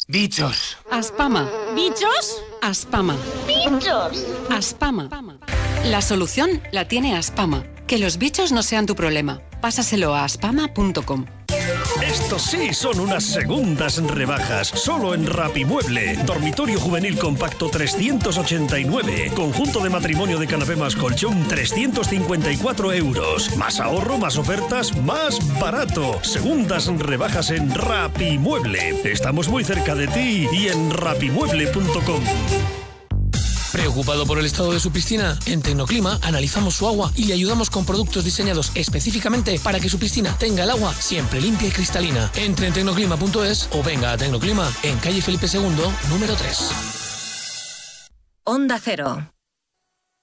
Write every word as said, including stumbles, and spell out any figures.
Bichos. Aspama. ¿Bichos? Aspama. ¡Bichos! Aspama. La solución la tiene Aspama. Que los bichos no sean tu problema. Pásaselo a aspama punto com. Estos sí son unas segundas rebajas. Solo en Rapimueble. Dormitorio juvenil compacto trescientos ochenta y nueve. Conjunto de matrimonio de canapé más colchón trescientos cincuenta y cuatro euros. Más ahorro, más ofertas, más barato. Segundas rebajas en Rapimueble. Estamos muy cerca de ti y en rapimueble punto com. ¿Preocupado por el estado de su piscina? En Tecnoclima analizamos su agua y le ayudamos con productos diseñados específicamente para que su piscina tenga el agua siempre limpia y cristalina. Entre en tecnoclima punto es o venga a Tecnoclima en calle Felipe segundo, número tres. Onda Cero.